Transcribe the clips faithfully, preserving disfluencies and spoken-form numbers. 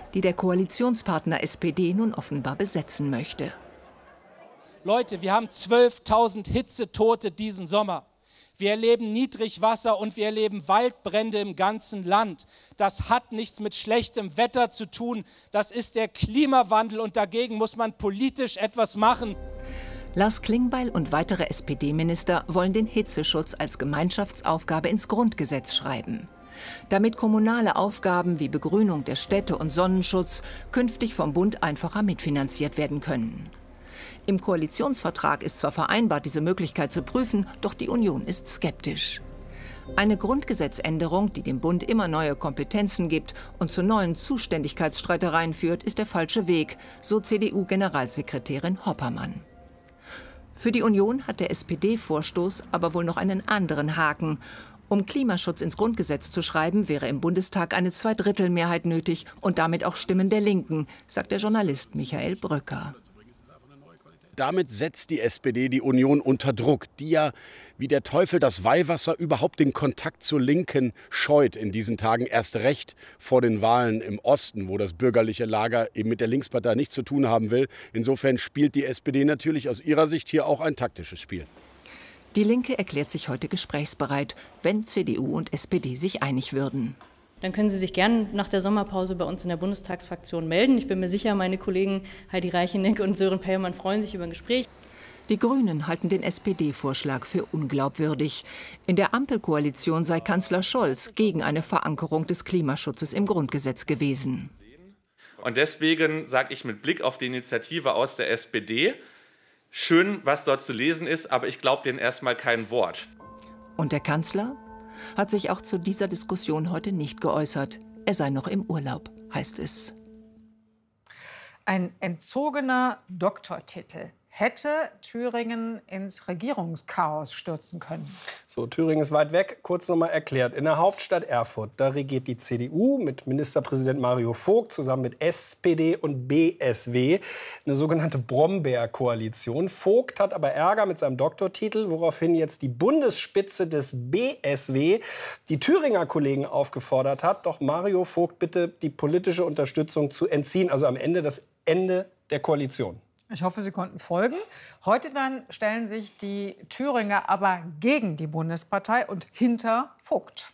die der Koalitionspartner S P D nun offenbar besetzen möchte. Leute, wir haben zwölftausend Hitzetote diesen Sommer. Wir erleben Niedrigwasser und wir erleben Waldbrände im ganzen Land. Das hat nichts mit schlechtem Wetter zu tun. Das ist der Klimawandel und dagegen muss man politisch etwas machen. Lars Klingbeil und weitere S P D-Minister wollen den Hitzeschutz als Gemeinschaftsaufgabe ins Grundgesetz schreiben, damit kommunale Aufgaben wie Begrünung der Städte und Sonnenschutz künftig vom Bund einfacher mitfinanziert werden können. Im Koalitionsvertrag ist zwar vereinbart, diese Möglichkeit zu prüfen, doch die Union ist skeptisch. Eine Grundgesetzänderung, die dem Bund immer neue Kompetenzen gibt und zu neuen Zuständigkeitsstreitereien führt, ist der falsche Weg, so C D U-Generalsekretärin Hoppermann. Für die Union hat der S P D-Vorstoß aber wohl noch einen anderen Haken. Um Klimaschutz ins Grundgesetz zu schreiben, wäre im Bundestag eine Zweidrittelmehrheit nötig und damit auch Stimmen der Linken, sagt der Journalist Michael Brücker. Damit setzt die S P D die Union unter Druck, die ja wie der Teufel das Weihwasser überhaupt den Kontakt zur Linken scheut in diesen Tagen, erst recht vor den Wahlen im Osten, wo das bürgerliche Lager eben mit der Linkspartei nichts zu tun haben will. Insofern spielt die S P D natürlich aus ihrer Sicht hier auch ein taktisches Spiel. Die Linke erklärt sich heute gesprächsbereit, wenn C D U und S P D sich einig würden. Dann können Sie sich gern nach der Sommerpause bei uns in der Bundestagsfraktion melden. Ich bin mir sicher, meine Kollegen Heidi Reicheneck und Sören Peiermann freuen sich über ein Gespräch. Die Grünen halten den S P D-Vorschlag für unglaubwürdig. In der Ampelkoalition sei Kanzler Scholz gegen eine Verankerung des Klimaschutzes im Grundgesetz gewesen. Und deswegen sage ich mit Blick auf die Initiative aus der S P D, schön, was dort zu lesen ist, aber ich glaube denen erstmal kein Wort. Und der Kanzler hat sich auch zu dieser Diskussion heute nicht geäußert. Er sei noch im Urlaub, heißt es. Ein entzogener Doktortitel hätte Thüringen ins Regierungschaos stürzen können. So, Thüringen ist weit weg. Kurz noch mal erklärt. In der Hauptstadt Erfurt, da regiert die C D U mit Ministerpräsident Mario Vogt zusammen mit S P D und B S W. Eine sogenannte Brombeer-Koalition. Vogt hat aber Ärger mit seinem Doktortitel, woraufhin jetzt die Bundesspitze des B S W die Thüringer Kollegen aufgefordert hat, doch Mario Vogt bitte die politische Unterstützung zu entziehen. Also am Ende das Ende der Koalition. Ich hoffe, Sie konnten folgen. Heute dann stellen sich die Thüringer aber gegen die Bundespartei und hinter Vogt.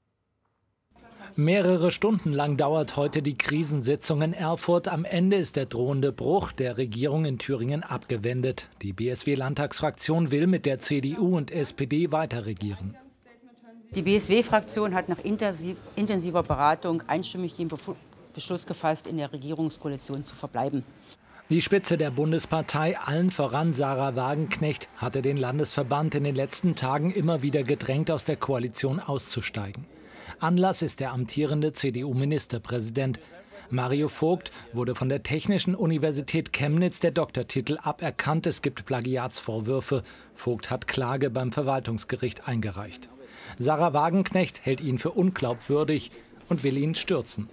Mehrere Stunden lang dauert heute die Krisensitzung in Erfurt. Am Ende ist der drohende Bruch der Regierung in Thüringen abgewendet. Die B S W-Landtagsfraktion will mit der C D U und S P D weiter regieren. Die B S W-Fraktion hat nach intensiver Beratung einstimmig den Beschluss gefasst, in der Regierungskoalition zu verbleiben. Die Spitze der Bundespartei, allen voran Sarah Wagenknecht, hatte den Landesverband in den letzten Tagen immer wieder gedrängt, aus der Koalition auszusteigen. Anlass ist der amtierende C D U-Ministerpräsident. Mario Vogt wurde von der Technischen Universität Chemnitz der Doktortitel aberkannt. Es gibt Plagiatsvorwürfe. Vogt hat Klage beim Verwaltungsgericht eingereicht. Sarah Wagenknecht hält ihn für unglaubwürdig und will ihn stürzen.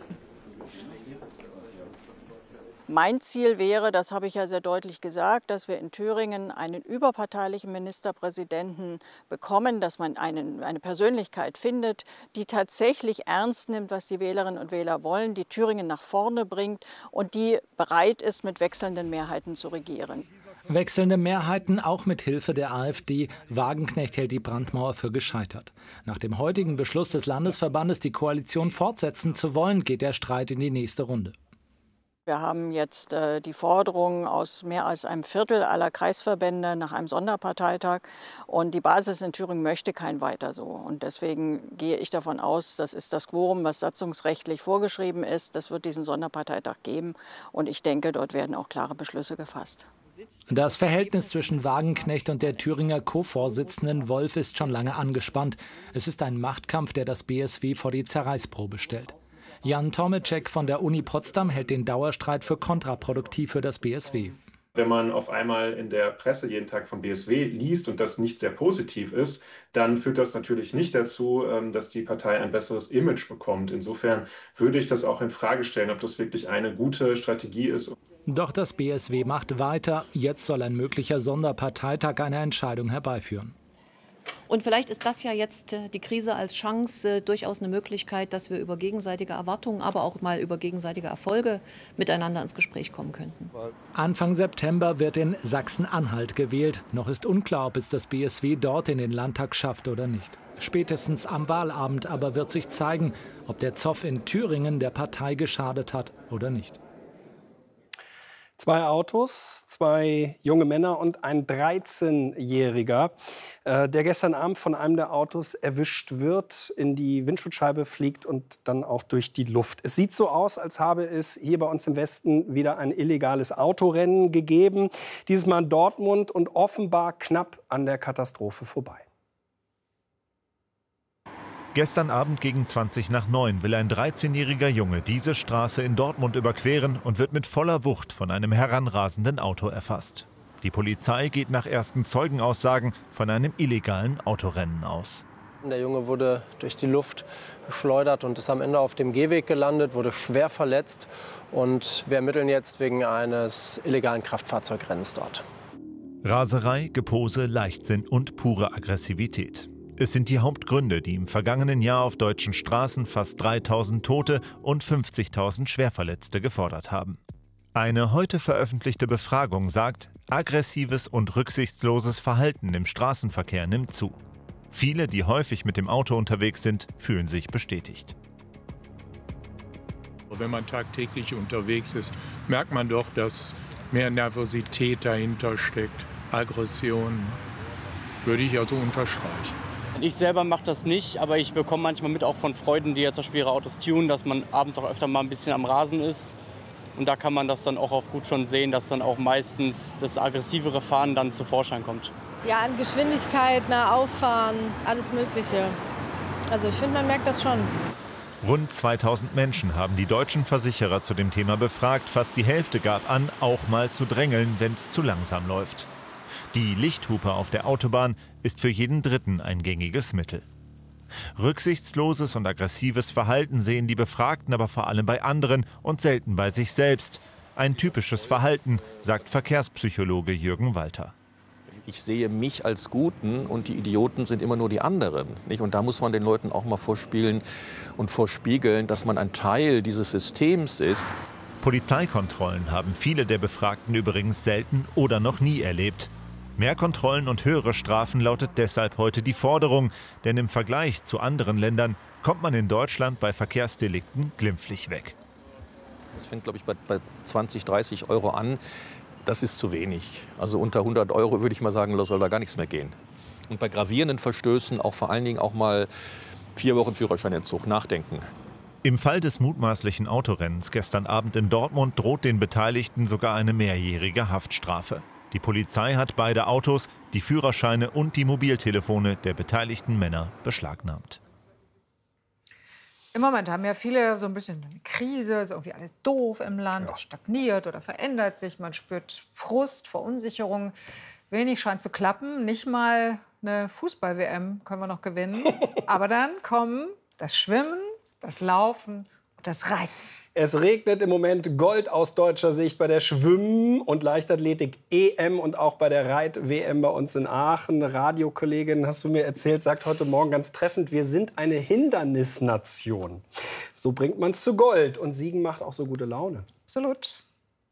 Mein Ziel wäre, das habe ich ja sehr deutlich gesagt, dass wir in Thüringen einen überparteilichen Ministerpräsidenten bekommen, dass man einen, eine Persönlichkeit findet, die tatsächlich ernst nimmt, was die Wählerinnen und Wähler wollen, die Thüringen nach vorne bringt und die bereit ist, mit wechselnden Mehrheiten zu regieren. Wechselnde Mehrheiten, auch mit Hilfe der AfD. Wagenknecht hält die Brandmauer für gescheitert. Nach dem heutigen Beschluss des Landesverbandes, die Koalition fortsetzen zu wollen, geht der Streit in die nächste Runde. Wir haben jetzt äh, die Forderung aus mehr als einem Viertel aller Kreisverbände nach einem Sonderparteitag. Und die Basis in Thüringen möchte kein weiter so. Und deswegen gehe ich davon aus, das ist das Quorum, was satzungsrechtlich vorgeschrieben ist. Das wird diesen Sonderparteitag geben. Und ich denke, dort werden auch klare Beschlüsse gefasst. Das Verhältnis zwischen Wagenknecht und der Thüringer Co-Vorsitzenden Wolf ist schon lange angespannt. Es ist ein Machtkampf, der das B S W vor die Zerreißprobe stellt. Jan Tomeczek von der Uni Potsdam hält den Dauerstreit für kontraproduktiv für das B S W. Wenn man auf einmal in der Presse jeden Tag vom B S W liest und das nicht sehr positiv ist, dann führt das natürlich nicht dazu, dass die Partei ein besseres Image bekommt. Insofern würde ich das auch in Frage stellen, ob das wirklich eine gute Strategie ist. Doch das B S W macht weiter. Jetzt soll ein möglicher Sonderparteitag eine Entscheidung herbeiführen. Und vielleicht ist das ja jetzt die Krise als Chance durchaus eine Möglichkeit, dass wir über gegenseitige Erwartungen, aber auch mal über gegenseitige Erfolge miteinander ins Gespräch kommen könnten. Anfang September wird in Sachsen-Anhalt gewählt. Noch ist unklar, ob es das B S W dort in den Landtag schafft oder nicht. Spätestens am Wahlabend aber wird sich zeigen, ob der Zoff in Thüringen der Partei geschadet hat oder nicht. Zwei Autos, zwei junge Männer und ein dreizehnjähriger, äh, der gestern Abend von einem der Autos erwischt wird, in die Windschutzscheibe fliegt und dann auch durch die Luft. Es sieht so aus, als habe es hier bei uns im Westen wieder ein illegales Autorennen gegeben. Dieses Mal in Dortmund und offenbar knapp an der Katastrophe vorbei. Gestern Abend gegen zwanzig nach neun will ein dreizehnjähriger Junge diese Straße in Dortmund überqueren und wird mit voller Wucht von einem heranrasenden Auto erfasst. Die Polizei geht nach ersten Zeugenaussagen von einem illegalen Autorennen aus. Der Junge wurde durch die Luft geschleudert und ist am Ende auf dem Gehweg gelandet, wurde schwer verletzt. Und wir ermitteln jetzt wegen eines illegalen Kraftfahrzeugrennens dort. Raserei, Gepose, Leichtsinn und pure Aggressivität. Es sind die Hauptgründe, die im vergangenen Jahr auf deutschen Straßen fast dreitausend Tote und fünfzigtausend Schwerverletzte gefordert haben. Eine heute veröffentlichte Befragung sagt, aggressives und rücksichtsloses Verhalten im Straßenverkehr nimmt zu. Viele, die häufig mit dem Auto unterwegs sind, fühlen sich bestätigt. Wenn man tagtäglich unterwegs ist, merkt man doch, dass mehr Nervosität dahinter steckt, Aggression. Würde ich also unterstreichen. Ich selber mache das nicht, aber ich bekomme manchmal mit auch von Freunden, die jetzt zum Beispiel ihre Autos tunen, dass man abends auch öfter mal ein bisschen am Rasen ist. Und da kann man das dann auch auf gut schon sehen, dass dann auch meistens das aggressivere Fahren dann zu Vorschein kommt. Ja, an Geschwindigkeit, nah auffahren, alles Mögliche. Also ich finde, man merkt das schon. Rund zweitausend Menschen haben die deutschen Versicherer zu dem Thema befragt. Fast die Hälfte gab an, auch mal zu drängeln, wenn es zu langsam läuft. Die Lichthupe auf der Autobahn ist für jeden Dritten ein gängiges Mittel. Rücksichtsloses und aggressives Verhalten sehen die Befragten aber vor allem bei anderen und selten bei sich selbst. Ein typisches Verhalten, sagt Verkehrspsychologe Jürgen Walter. Ich sehe mich als Guten und die Idioten sind immer nur die anderen. Nicht? Und da muss man den Leuten auch mal vorspielen und vorspiegeln, dass man ein Teil dieses Systems ist. Polizeikontrollen haben viele der Befragten übrigens selten oder noch nie erlebt. Mehr Kontrollen und höhere Strafen lautet deshalb heute die Forderung. Denn im Vergleich zu anderen Ländern kommt man in Deutschland bei Verkehrsdelikten glimpflich weg. Das fängt, glaube ich, bei, bei zwanzig, dreißig Euro an. Das ist zu wenig. Also unter hundert Euro würde ich mal sagen, soll da gar nichts mehr gehen. Und bei gravierenden Verstößen auch vor allen Dingen auch mal vier Wochen Führerscheinentzug nachdenken. Im Fall des mutmaßlichen Autorennens gestern Abend in Dortmund droht den Beteiligten sogar eine mehrjährige Haftstrafe. Die Polizei hat beide Autos, die Führerscheine und die Mobiltelefone der beteiligten Männer beschlagnahmt. Im Moment haben ja viele so ein bisschen eine Krise, ist irgendwie alles doof im Land, ja. Stagniert oder verändert sich. Man spürt Frust, Verunsicherung. Wenig scheint zu klappen. Nicht mal eine Fußball-W M können wir noch gewinnen. Aber dann kommen das Schwimmen, das Laufen und das Reiten. Es regnet im Moment Gold aus deutscher Sicht bei der Schwimmen- und Leichtathletik-E M und auch bei der Reit-W M bei uns in Aachen. Radiokollegin, hast du mir erzählt, sagt heute Morgen ganz treffend, wir sind eine Hindernisnation. So bringt man es zu Gold. Und Siegen macht auch so gute Laune. Absolut.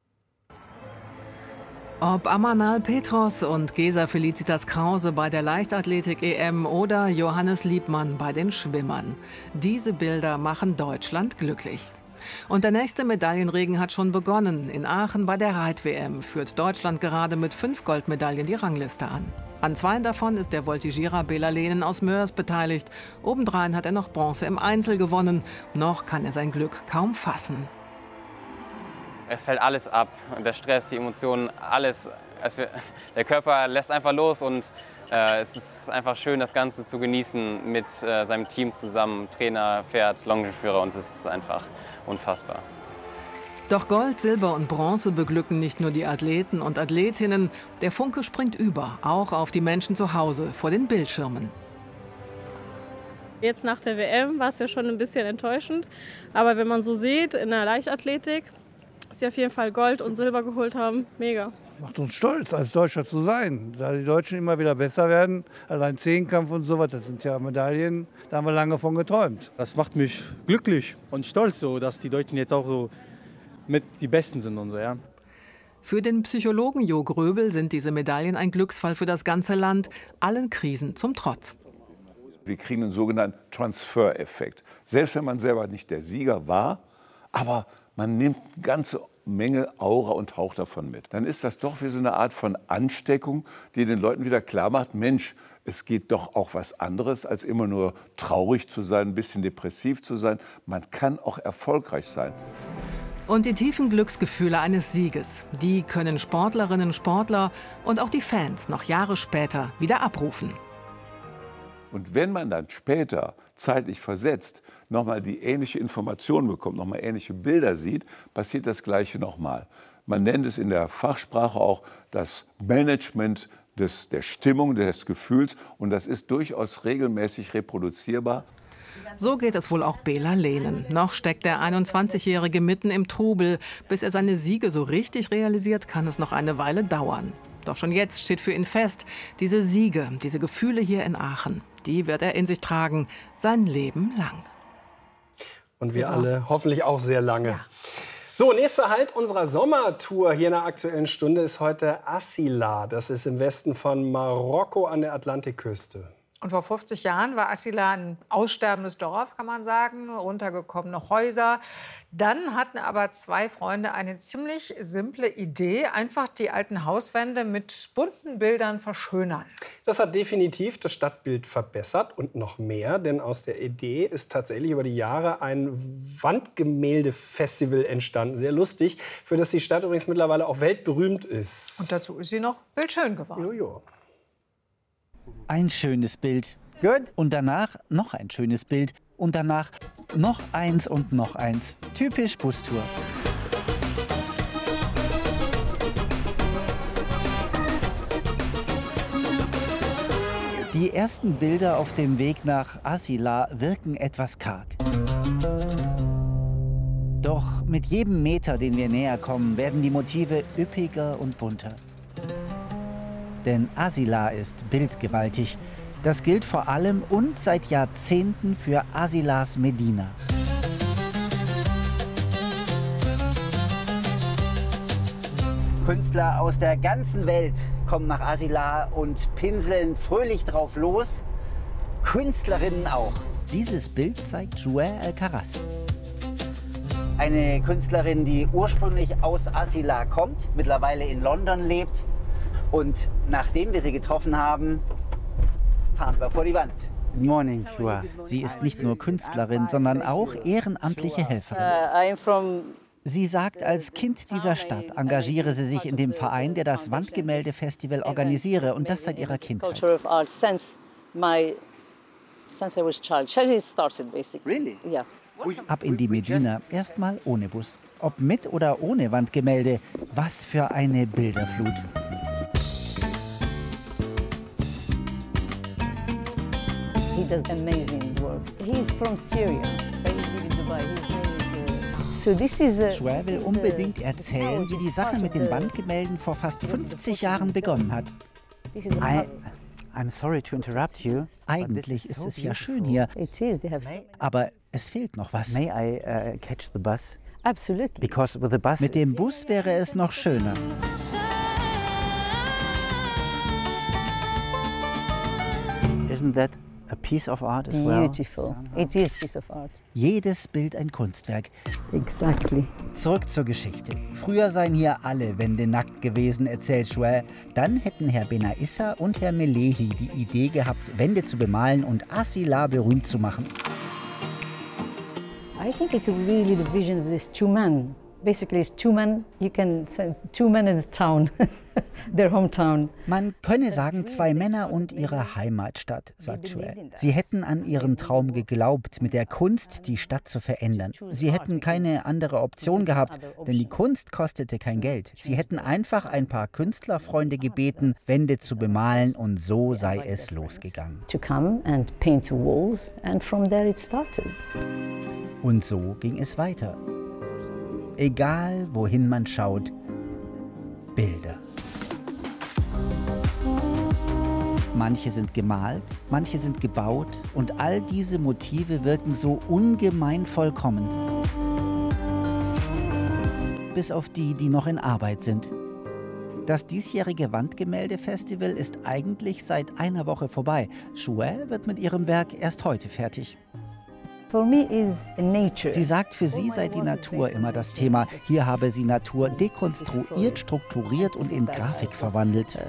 Ob Amanal Petros und Gesa Felicitas Krause bei der Leichtathletik-E M oder Johannes Liebmann bei den Schwimmern. Diese Bilder machen Deutschland glücklich. Und der nächste Medaillenregen hat schon begonnen. In Aachen bei der Reit-W M führt Deutschland gerade mit fünf Goldmedaillen die Rangliste an. An zwei davon ist der Voltigierer Bela Lehnen aus Moers beteiligt. Obendrein hat er noch Bronze im Einzel gewonnen. Noch kann er sein Glück kaum fassen. Es fällt alles ab. Der Stress, die Emotionen, alles. Es, der Körper lässt einfach los und äh, es ist einfach schön, das Ganze zu genießen mit äh, seinem Team zusammen. Trainer, Pferd, Longenführer und es ist einfach unfassbar. Doch Gold, Silber und Bronze beglücken nicht nur die Athleten und Athletinnen. Der Funke springt über, auch auf die Menschen zu Hause vor den Bildschirmen. Jetzt nach der W M war es ja schon ein bisschen enttäuschend. Aber wenn man so sieht, in der Leichtathletik, dass sie auf jeden Fall Gold und Silber geholt haben, mega. macht uns stolz, als Deutscher zu sein. Da die Deutschen immer wieder besser werden, allein Zehnkampf und so was, das sind ja Medaillen, da haben wir lange von geträumt. Das macht mich glücklich und stolz, so, dass die Deutschen jetzt auch so mit die Besten sind und so, ja. Für den Psychologen Jo Gröbel sind diese Medaillen ein Glücksfall für das ganze Land, allen Krisen zum Trotz. Wir kriegen einen sogenannten Transfer-Effekt. Selbst wenn man selber nicht der Sieger war, aber man nimmt eine ganze Menge Aura und Hauch davon mit. Dann ist das doch wie so eine Art von Ansteckung, die den Leuten wieder klar macht, Mensch, es geht doch auch was anderes, als immer nur traurig zu sein, ein bisschen depressiv zu sein. Man kann auch erfolgreich sein. Und die tiefen Glücksgefühle eines Sieges, die können Sportlerinnen, Sportler und auch die Fans noch Jahre später wieder abrufen. Und wenn man dann später, zeitlich versetzt, nochmal die ähnliche Information bekommt, nochmal ähnliche Bilder sieht, passiert das Gleiche nochmal. Man nennt es in der Fachsprache auch das Management des, der Stimmung, des Gefühls. Und das ist durchaus regelmäßig reproduzierbar. So geht es wohl auch Bela Lehnen. Noch steckt der einundzwanzigjährige mitten im Trubel. Bis er seine Siege so richtig realisiert, kann es noch eine Weile dauern. Doch schon jetzt steht für ihn fest, diese Siege, diese Gefühle hier in Aachen, die wird er in sich tragen, sein Leben lang. Und wir Super. alle hoffentlich auch sehr lange. Ja. So, nächster Halt unserer Sommertour hier in der Aktuellen Stunde ist heute Asila. Das ist im Westen von Marokko an der Atlantikküste. Und vor fünfzig Jahren war Asila ein aussterbendes Dorf, kann man sagen, runtergekommene Häuser. Dann hatten aber zwei Freunde eine ziemlich simple Idee, einfach die alten Hauswände mit bunten Bildern verschönern. Das hat definitiv das Stadtbild verbessert und noch mehr, denn aus der Idee ist tatsächlich über die Jahre ein Wandgemälde-Festival entstanden, sehr lustig, für das die Stadt übrigens mittlerweile auch weltberühmt ist. Und dazu ist sie noch bildschön geworden. Jojo. Ein schönes Bild. Good. Und danach noch ein schönes Bild. Und danach noch eins und noch eins. Typisch Bustour. Die ersten Bilder auf dem Weg nach Asila wirken etwas karg. Doch mit jedem Meter, den wir näher kommen, werden die Motive üppiger und bunter. Denn Asila ist bildgewaltig. Das gilt vor allem und seit Jahrzehnten für Asilas Medina. Künstler aus der ganzen Welt kommen nach Asila und pinseln fröhlich drauf los. Künstlerinnen auch. Dieses Bild zeigt Jouer Alcaraz. Eine Künstlerin, die ursprünglich aus Asila kommt, mittlerweile in London lebt. Und nachdem wir sie getroffen haben, fahren wir vor die Wand. Good morning, Joa. Sie ist nicht nur Künstlerin, sondern auch ehrenamtliche Helferin. Sie sagt, als Kind dieser Stadt engagiere sie sich in dem Verein, der das Wandgemälde-Festival organisiere, und das seit ihrer Kindheit. Ab in die Medina, erstmal ohne Bus. Ob mit oder ohne Wandgemälde, was für eine Bilderflut. He does amazing work. He's from Syria, based in Dubai. So this is a, Jouer will unbedingt erzählen, wie die Sache mit den Wandgemälden vor fast fünfzig Jahren begonnen hat. I, I'm sorry to interrupt you. Eigentlich ist es ja schön hier, aber es fehlt noch was. May I uh, catch the bus? Absolutely. Because with the bus mit dem Bus wäre es noch schöner. Isn't that a piece of art as well? Beautiful. It is a piece of art. Jedes Bild ein Kunstwerk. Exactly. Zurück zur Geschichte. Früher seien hier alle Wände nackt gewesen, erzählt Jouer. Dann hätten Herr Benaissa und Herr Melehi die Idee gehabt, Wände zu bemalen und Asila berühmt zu machen. I think it's really the vision of these two men. Basically, it's two men. You can say two men in the town, their hometown. Man könne sagen, zwei Männer und ihre Heimatstadt, sagt Jouer. Sie hätten an ihren Traum geglaubt, mit der Kunst die Stadt zu verändern. Sie hätten keine andere Option gehabt, denn die Kunst kostete kein Geld. Sie hätten einfach ein paar Künstlerfreunde gebeten, Wände zu bemalen, und so sei es losgegangen. To come and paint walls, and from there it started. Und so ging es weiter. Egal, wohin man schaut, Bilder. Manche sind gemalt, manche sind gebaut und all diese Motive wirken so ungemein vollkommen. Bis auf die, die noch in Arbeit sind. Das diesjährige Wandgemälde-Festival ist eigentlich seit einer Woche vorbei. Joelle wird mit ihrem Werk erst heute fertig. Sie sagt, für sie sei die Natur immer das Thema. Hier habe sie Natur dekonstruiert, strukturiert und in Grafik verwandelt.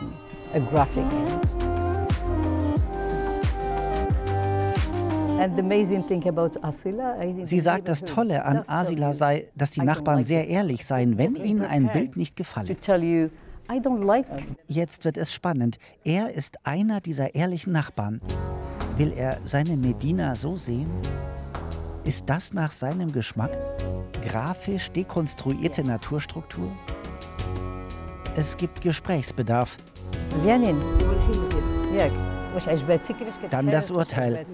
Sie sagt, das Tolle an Asila sei, dass die Nachbarn sehr ehrlich seien, wenn ihnen ein Bild nicht gefalle. Jetzt wird es spannend. Er ist einer dieser ehrlichen Nachbarn. Will er seine Medina so sehen? Ist das nach seinem Geschmack? Grafisch dekonstruierte Naturstruktur? Es gibt Gesprächsbedarf. Dann das Urteil.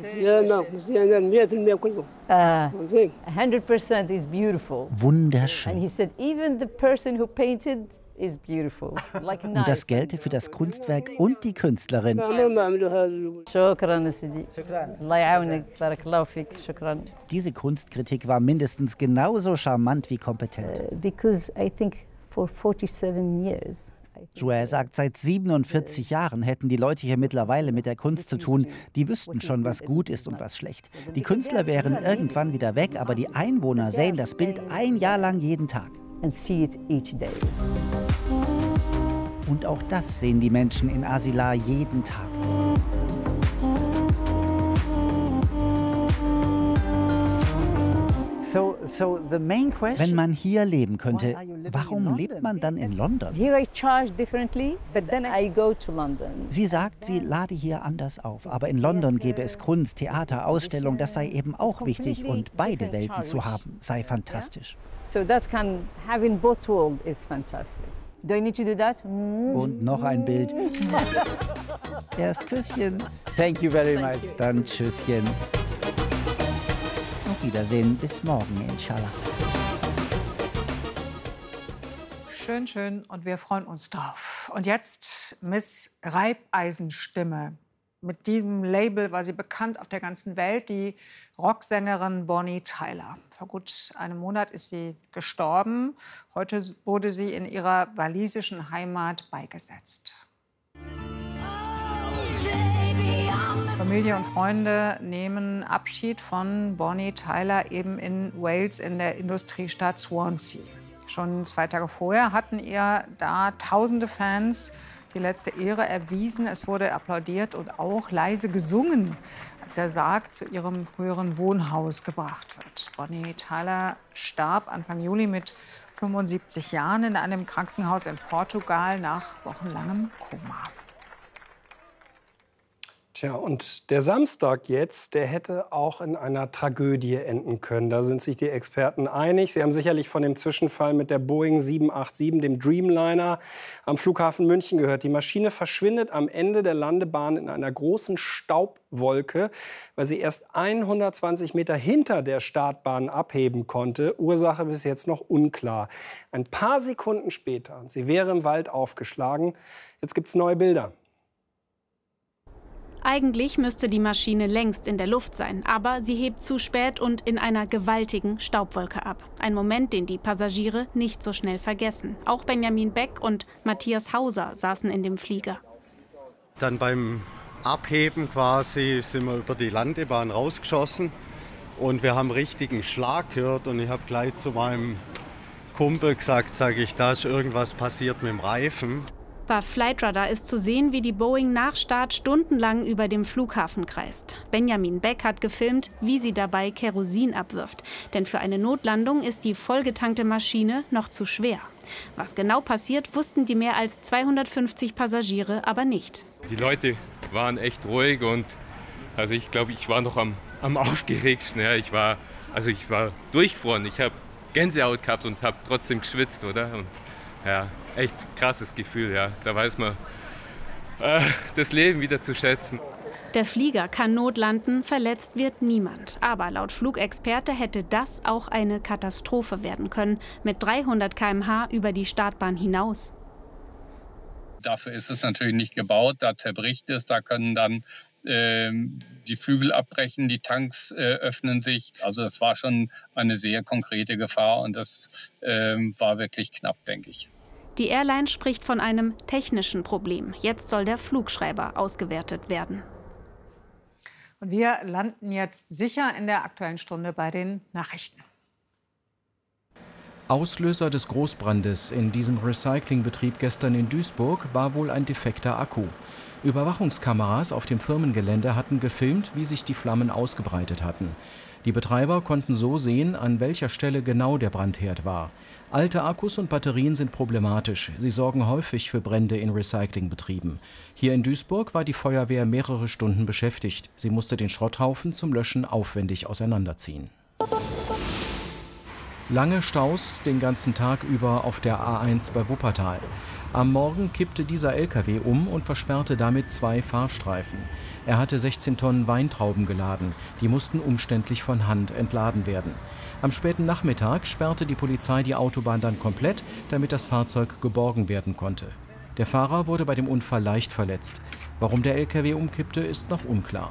Wunderschön. Und das gelte für das Kunstwerk und die Künstlerin. Diese Kunstkritik war mindestens genauso charmant wie kompetent. Joelle sagt, seit siebenundvierzig Jahren hätten die Leute hier mittlerweile mit der Kunst zu tun. Die wüssten schon, was gut ist und was schlecht. Die Künstler wären irgendwann wieder weg, aber die Einwohner sehen das Bild ein Jahr lang jeden Tag. Und auch das sehen die Menschen in Asila jeden Tag. Wenn man hier leben könnte, warum lebt man dann in London? Sie sagt, sie lade hier anders auf, aber in London gäbe es Kunst, Theater, Ausstellung, das sei eben auch wichtig und beide Welten zu haben, sei fantastisch. Und noch ein Bild. Erst Küsschen. Thank you very much. Dann Tschüsschen. Auf Wiedersehen, bis morgen, inshallah. Schön, schön und wir freuen uns drauf. Und jetzt Miss Reibeisenstimme. Mit diesem Label war sie bekannt auf der ganzen Welt, die Rocksängerin Bonnie Tyler. Vor gut einem Monat ist sie gestorben. Heute wurde sie in ihrer walisischen Heimat beigesetzt. Familie und Freunde nehmen Abschied von Bonnie Tyler eben in Wales in der Industriestadt Swansea. Schon zwei Tage vorher hatten ihr da tausende Fans die letzte Ehre erwiesen. Es wurde applaudiert und auch leise gesungen, als der Sarg zu ihrem früheren Wohnhaus gebracht wird. Bonnie Tyler starb Anfang Juli mit fünfundsiebzig Jahren in einem Krankenhaus in Portugal nach wochenlangem Koma. Tja, und der Samstag jetzt, der hätte auch in einer Tragödie enden können. Da sind sich die Experten einig. Sie haben sicherlich von dem Zwischenfall mit der Boeing sieben acht sieben, dem Dreamliner, am Flughafen München gehört. Die Maschine verschwindet am Ende der Landebahn in einer großen Staubwolke, weil sie erst hundertzwanzig Meter hinter der Startbahn abheben konnte. Ursache bis jetzt noch unklar. Ein paar Sekunden später, sie wäre im Wald aufgeschlagen. Jetzt gibt's neue Bilder. Eigentlich müsste die Maschine längst in der Luft sein, aber sie hebt zu spät und in einer gewaltigen Staubwolke ab. Ein Moment, den die Passagiere nicht so schnell vergessen. Auch Benjamin Beck und Matthias Hauser saßen in dem Flieger. Dann beim Abheben quasi sind wir über die Landebahn rausgeschossen und wir haben richtigen Schlag gehört und ich habe gleich zu meinem Kumpel gesagt, sage ich, da ist irgendwas passiert mit dem Reifen. Bei Flightradar ist zu sehen, wie die Boeing nach Start stundenlang über dem Flughafen kreist. Benjamin Beck hat gefilmt, wie sie dabei Kerosin abwirft. Denn für eine Notlandung ist die vollgetankte Maschine noch zu schwer. Was genau passiert, wussten die mehr als zweihundertfünfzig Passagiere aber nicht. Die Leute waren echt ruhig und also ich glaube, ich war noch am, am aufgeregtsten. Ja, ich war, also ich war durchgefroren. Ich habe Gänsehaut gehabt und habe trotzdem geschwitzt, oder? Und, ja, echt krasses Gefühl, ja. Da weiß man äh, das Leben wieder zu schätzen. Der Flieger kann notlanden, verletzt wird niemand. Aber laut Flugexperte hätte das auch eine Katastrophe werden können, mit dreihundert Kilometer pro Stunde über die Startbahn hinaus. Dafür ist es natürlich nicht gebaut, da zerbricht es, da können dann ähm, die Flügel abbrechen, die Tanks äh, öffnen sich. Also das war schon eine sehr konkrete Gefahr und das ähm, war wirklich knapp, denke ich. Die Airline spricht von einem technischen Problem. Jetzt soll der Flugschreiber ausgewertet werden. Und wir landen jetzt sicher in der Aktuellen Stunde bei den Nachrichten. Auslöser des Großbrandes in diesem Recyclingbetrieb gestern in Duisburg war wohl ein defekter Akku. Überwachungskameras auf dem Firmengelände hatten gefilmt, wie sich die Flammen ausgebreitet hatten. Die Betreiber konnten so sehen, an welcher Stelle genau der Brandherd war. Alte Akkus und Batterien sind problematisch. Sie sorgen häufig für Brände in Recyclingbetrieben. Hier in Duisburg war die Feuerwehr mehrere Stunden beschäftigt. Sie musste den Schrotthaufen zum Löschen aufwendig auseinanderziehen. Lange Staus den ganzen Tag über auf der A eins bei Wuppertal. Am Morgen kippte dieser L K W um und versperrte damit zwei Fahrstreifen. Er hatte sechzehn Tonnen Weintrauben geladen. Die mussten umständlich von Hand entladen werden. Am späten Nachmittag sperrte die Polizei die Autobahn dann komplett, damit das Fahrzeug geborgen werden konnte. Der Fahrer wurde bei dem Unfall leicht verletzt. Warum der L K W umkippte, ist noch unklar.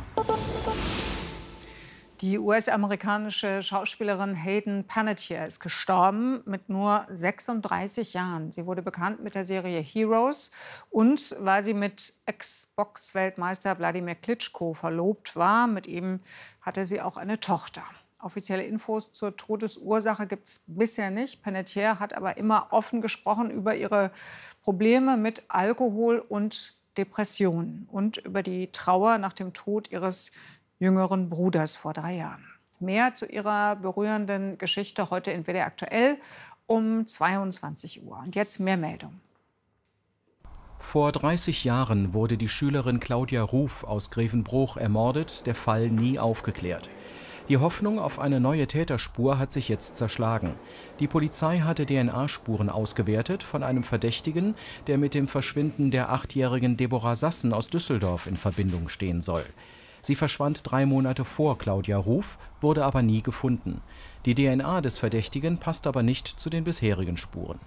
Die U S-amerikanische Schauspielerin Hayden Panettiere ist gestorben mit nur sechsunddreißig Jahren. Sie wurde bekannt mit der Serie Heroes und weil sie mit Ex-Box-Weltmeister Wladimir Klitschko verlobt war. Mit ihm hatte sie auch eine Tochter. Offizielle Infos zur Todesursache gibt es bisher nicht. Panettiere hat aber immer offen gesprochen über ihre Probleme mit Alkohol und Depressionen und über die Trauer nach dem Tod ihres jüngeren Bruders vor drei Jahren. Mehr zu ihrer berührenden Geschichte heute in W D R aktuell um zweiundzwanzig Uhr. Und jetzt mehr Meldungen. Vor dreißig Jahren wurde die Schülerin Claudia Ruf aus Grevenbruch ermordet, der Fall nie aufgeklärt. Die Hoffnung auf eine neue Täterspur hat sich jetzt zerschlagen. Die Polizei hatte D N A-Spuren ausgewertet von einem Verdächtigen, der mit dem Verschwinden der achtjährigen Deborah Sassen aus Düsseldorf in Verbindung stehen soll. Sie verschwand drei Monate vor Claudia Ruf, wurde aber nie gefunden. Die D N A des Verdächtigen passt aber nicht zu den bisherigen Spuren.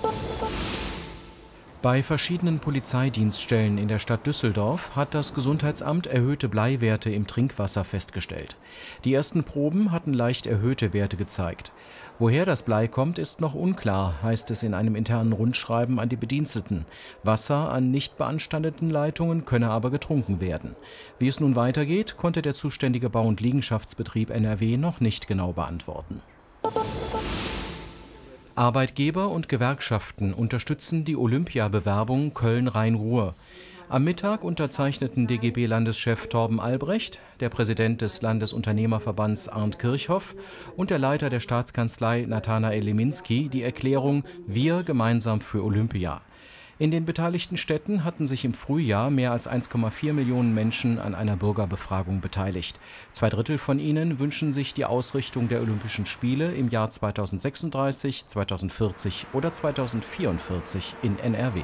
Bei verschiedenen Polizeidienststellen in der Stadt Düsseldorf hat das Gesundheitsamt erhöhte Bleiwerte im Trinkwasser festgestellt. Die ersten Proben hatten leicht erhöhte Werte gezeigt. Woher das Blei kommt, ist noch unklar, heißt es in einem internen Rundschreiben an die Bediensteten. Wasser an nicht beanstandeten Leitungen könne aber getrunken werden. Wie es nun weitergeht, konnte der zuständige Bau- und Liegenschaftsbetrieb N R W noch nicht genau beantworten. Arbeitgeber und Gewerkschaften unterstützen die Olympiabewerbung Köln-Rhein-Ruhr. Am Mittag unterzeichneten D G B-Landeschef Torben Albrecht, der Präsident des Landesunternehmerverbands Arndt Kirchhoff und der Leiter der Staatskanzlei Nathanael Leminski die Erklärung Wir gemeinsam für Olympia. In den beteiligten Städten hatten sich im Frühjahr mehr als eins Komma vier Millionen Menschen an einer Bürgerbefragung beteiligt. Zwei Drittel von ihnen wünschen sich die Ausrichtung der Olympischen Spiele im Jahr zweitausendsechsunddreißig, zweitausendvierzig oder zweitausendvierundvierzig in N R W.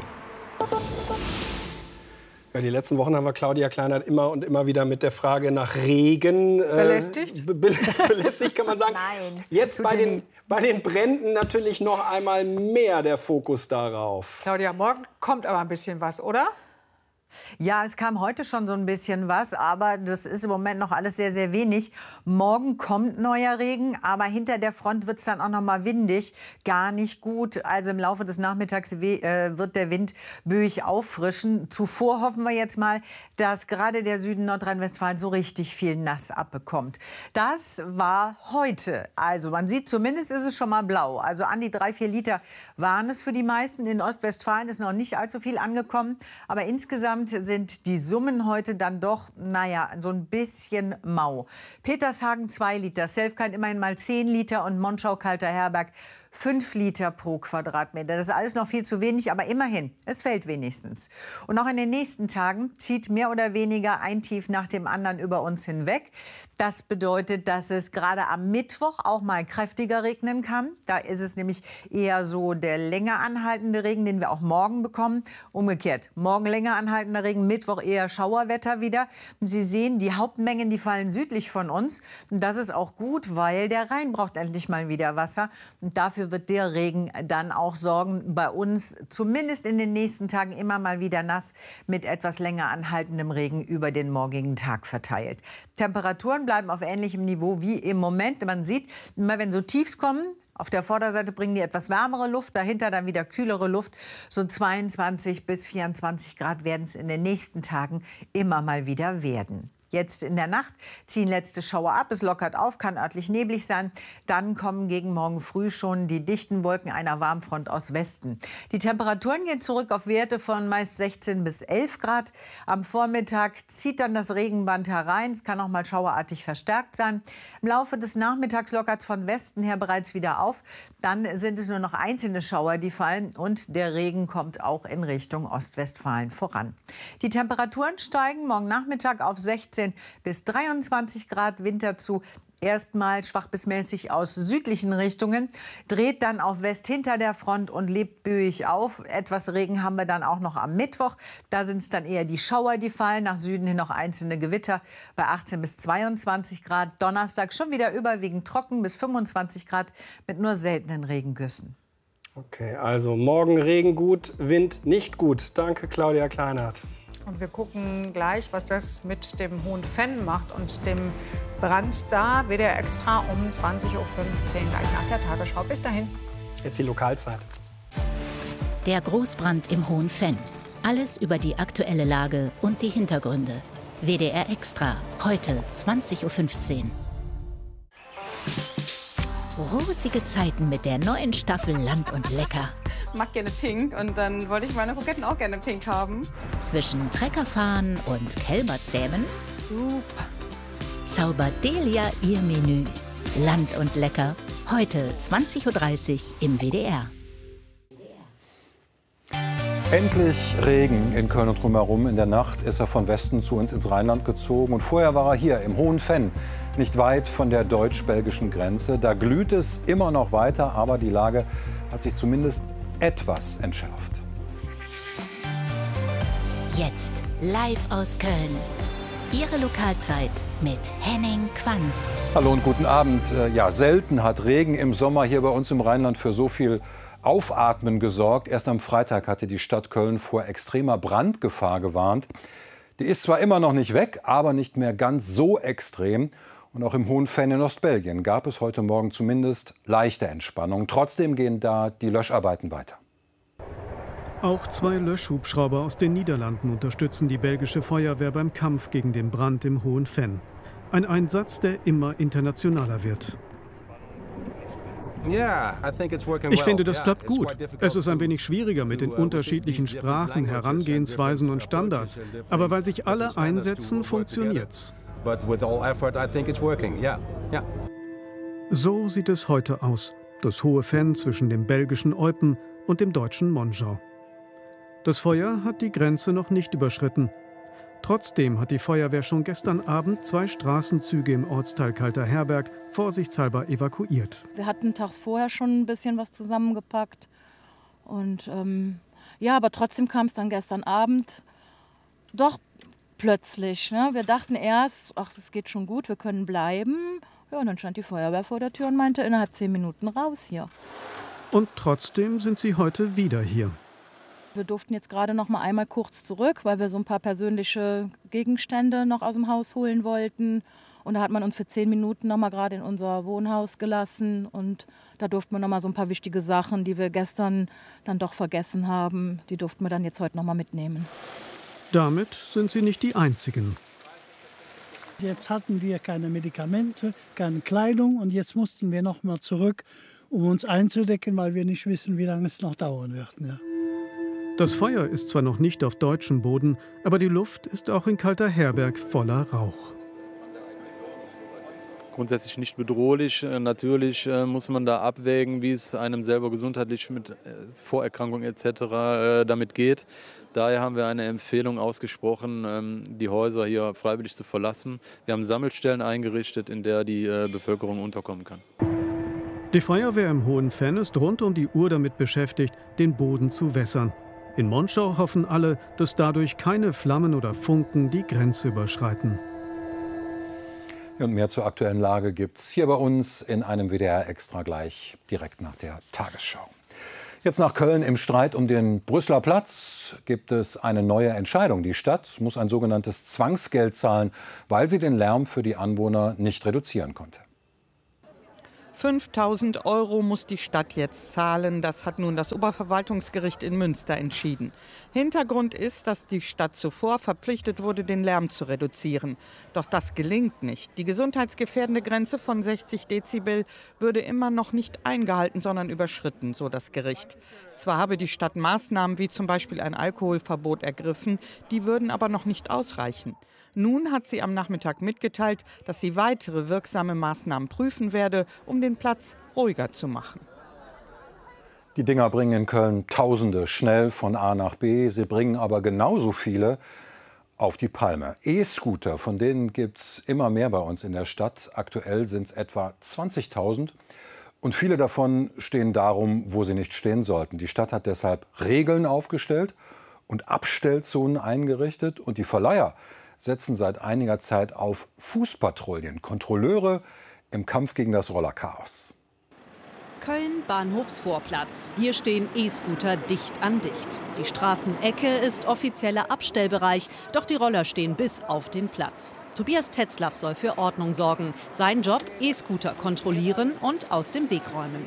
Ja, die letzten Wochen haben wir Claudia Kleinert immer und immer wieder mit der Frage nach Regen äh, belästigt. Be belästigt kann man sagen. Nein. Jetzt bei den, bei den Bränden natürlich noch einmal mehr der Fokus darauf. Claudia, morgen kommt aber ein bisschen was, oder? Ja, es kam heute schon so ein bisschen was, aber das ist im Moment noch alles sehr, sehr wenig. Morgen kommt neuer Regen, aber hinter der Front wird es dann auch noch mal windig. Gar nicht gut. Also im Laufe des Nachmittags äh, wird der Wind böig auffrischen. Zuvor hoffen wir jetzt mal, dass gerade der Süden Nordrhein-Westfalen so richtig viel nass abbekommt. Das war heute. Also man sieht, zumindest ist es schon mal blau. Also an die drei, vier Liter waren es für die meisten. In Ostwestfalen ist noch nicht allzu viel angekommen. Aber insgesamt sind die Summen heute dann doch, naja, so ein bisschen mau. Petershagen zwei Liter, Selfkein immerhin mal zehn Liter und Monschau-Kalter-Herberg fünf Liter pro Quadratmeter. Das ist alles noch viel zu wenig, aber immerhin, es fällt wenigstens. Und auch in den nächsten Tagen zieht mehr oder weniger ein Tief nach dem anderen über uns hinweg. Das bedeutet, dass es gerade am Mittwoch auch mal kräftiger regnen kann. Da ist es nämlich eher so der länger anhaltende Regen, den wir auch morgen bekommen. Umgekehrt, morgen länger anhaltender Regen, Mittwoch eher Schauerwetter wieder. Und Sie sehen, die Hauptmengen, die fallen südlich von uns. Und das ist auch gut, weil der Rhein braucht endlich mal wieder Wasser. Und dafür wird der Regen dann auch sorgen, bei uns zumindest in den nächsten Tagen immer mal wieder nass mit etwas länger anhaltendem Regen über den morgigen Tag verteilt. Temperaturen bleiben auf ähnlichem Niveau wie im Moment. Man sieht, immer wenn so Tiefs kommen, auf der Vorderseite bringen die etwas wärmere Luft, dahinter dann wieder kühlere Luft. So zweiundzwanzig bis vierundzwanzig Grad werden es in den nächsten Tagen immer mal wieder werden. Jetzt in der Nacht ziehen letzte Schauer ab, es lockert auf, kann örtlich neblig sein. Dann kommen gegen morgen früh schon die dichten Wolken einer Warmfront aus Westen. Die Temperaturen gehen zurück auf Werte von meist sechzehn bis elf Grad. Am Vormittag zieht dann das Regenband herein. Es kann auch mal schauerartig verstärkt sein. Im Laufe des Nachmittags lockert es von Westen her bereits wieder auf. Dann sind es nur noch einzelne Schauer, die fallen. Und der Regen kommt auch in Richtung Ostwestfalen voran. Die Temperaturen steigen morgen Nachmittag auf sechzehn bis dreiundzwanzig Grad, Winter zu. Erstmal schwach bis mäßig aus südlichen Richtungen, dreht dann auf West hinter der Front und lebt böig auf. Etwas Regen haben wir dann auch noch am Mittwoch. Da sind es dann eher die Schauer, die fallen. Nach Süden hin noch einzelne Gewitter bei achtzehn bis zweiundzwanzig Grad. Donnerstag schon wieder überwiegend trocken bis fünfundzwanzig Grad mit nur seltenen Regengüssen. Okay, also morgen Regen gut, Wind nicht gut. Danke, Claudia Kleinert. Und wir gucken gleich, was das mit dem Hohen Venn macht und dem Brand da. W D R Extra um zwanzig Uhr fünfzehn, gleich nach der Tagesschau. Bis dahin. Jetzt die Lokalzeit. Der Großbrand im Hohen Venn. Alles über die aktuelle Lage und die Hintergründe. W D R Extra, heute zwanzig Uhr fünfzehn. Rosige Zeiten mit der neuen Staffel Land und Lecker. Ich mag gerne pink und dann wollte ich meine Kroketten auch gerne pink haben. Zwischen Treckerfahren und Kälberzähmen. Super. Zaubert Delia ihr Menü. Land und Lecker. Heute zwanzig Uhr dreißig im W D R. Endlich Regen in Köln und drumherum. In der Nacht ist er von Westen zu uns ins Rheinland gezogen. Und vorher war er hier im Hohen Venn, nicht weit von der deutsch-belgischen Grenze. Da glüht es immer noch weiter, aber die Lage hat sich zumindest etwas entschärft. Jetzt live aus Köln. Ihre Lokalzeit mit Henning Quanz. Hallo und guten Abend. Ja, selten hat Regen im Sommer hier bei uns im Rheinland für so viel Aufatmen gesorgt. Erst am Freitag hatte die Stadt Köln vor extremer Brandgefahr gewarnt. Die ist zwar immer noch nicht weg, aber nicht mehr ganz so extrem. Und auch im Hohen Venn in Ostbelgien gab es heute Morgen zumindest leichte Entspannung. Trotzdem gehen da die Löscharbeiten weiter. Auch zwei Löschhubschrauber aus den Niederlanden unterstützen die belgische Feuerwehr beim Kampf gegen den Brand im Hohen Venn. Ein Einsatz, der immer internationaler wird. Ich finde, das klappt gut. Es ist ein wenig schwieriger mit den unterschiedlichen Sprachen, Herangehensweisen und Standards. Aber weil sich alle einsetzen, funktioniert's. So sieht es heute aus. Das Hohe Venn zwischen dem belgischen Eupen und dem deutschen Monschau. Das Feuer hat die Grenze noch nicht überschritten. Trotzdem hat die Feuerwehr schon gestern Abend zwei Straßenzüge im Ortsteil Kalter-Herberg vorsichtshalber evakuiert. Wir hatten tags vorher schon ein bisschen was zusammengepackt. Und ähm, ja, aber trotzdem kam es dann gestern Abend doch plötzlich. Ne? Wir dachten erst, ach, das geht schon gut, wir können bleiben. Ja, und dann stand die Feuerwehr vor der Tür und meinte, innerhalb zehn Minuten raus hier. Und trotzdem sind sie heute wieder hier. Wir durften jetzt gerade noch mal einmal kurz zurück, weil wir so ein paar persönliche Gegenstände noch aus dem Haus holen wollten. Und da hat man uns für zehn Minuten noch mal gerade in unser Wohnhaus gelassen. Und da durften wir noch mal so ein paar wichtige Sachen, die wir gestern dann doch vergessen haben, die durften wir dann jetzt heute noch mal mitnehmen. Damit sind sie nicht die Einzigen. Jetzt hatten wir keine Medikamente, keine Kleidung und jetzt mussten wir noch mal zurück, um uns einzudecken, weil wir nicht wissen, wie lange es noch dauern wird. Ja. Das Feuer ist zwar noch nicht auf deutschem Boden, aber die Luft ist auch in Kalter-Herberg voller Rauch. grundsätzlich nicht bedrohlich. Natürlich muss man da abwägen, wie es einem selber gesundheitlich mit Vorerkrankungen et cetera damit geht. Daher haben wir eine Empfehlung ausgesprochen, die Häuser hier freiwillig zu verlassen. Wir haben Sammelstellen eingerichtet, in der die Bevölkerung unterkommen kann. Die Feuerwehr im Hohen Venn ist rund um die Uhr damit beschäftigt, den Boden zu wässern. In Monschau hoffen alle, dass dadurch keine Flammen oder Funken die Grenze überschreiten. Und mehr zur aktuellen Lage gibt es hier bei uns in einem W D R Extra gleich direkt nach der Tagesschau. Jetzt nach Köln. Im Streit um den Brüsseler Platz gibt es eine neue Entscheidung. Die Stadt muss ein sogenanntes Zwangsgeld zahlen, weil sie den Lärm für die Anwohner nicht reduzieren konnte. fünftausend Euro muss die Stadt jetzt zahlen. Das hat nun das Oberverwaltungsgericht in Münster entschieden. Hintergrund ist, dass die Stadt zuvor verpflichtet wurde, den Lärm zu reduzieren. Doch das gelingt nicht. Die gesundheitsgefährdende Grenze von sechzig Dezibel würde immer noch nicht eingehalten, sondern überschritten, so das Gericht. Zwar habe die Stadt Maßnahmen wie zum Beispiel ein Alkoholverbot ergriffen, die würden aber noch nicht ausreichen. Nun hat sie am Nachmittag mitgeteilt, dass sie weitere wirksame Maßnahmen prüfen werde, um den Platz ruhiger zu machen. Die Dinger bringen in Köln Tausende schnell von A nach B. Sie bringen aber genauso viele auf die Palme. E-Scooter, von denen gibt es immer mehr bei uns in der Stadt. Aktuell sind es etwa zwanzigtausend. Und viele davon stehen darum, wo sie nicht stehen sollten. Die Stadt hat deshalb Regeln aufgestellt und Abstellzonen eingerichtet. Und die Verleiher setzen seit einiger Zeit auf Fußpatrouillen, Kontrolleure im Kampf gegen das Rollerchaos. Köln Bahnhofsvorplatz. Hier stehen E-Scooter dicht an dicht. Die Straßenecke ist offizieller Abstellbereich, doch die Roller stehen bis auf den Platz. Tobias Tetzlaff soll für Ordnung sorgen. Sein Job: E-Scooter kontrollieren und aus dem Weg räumen.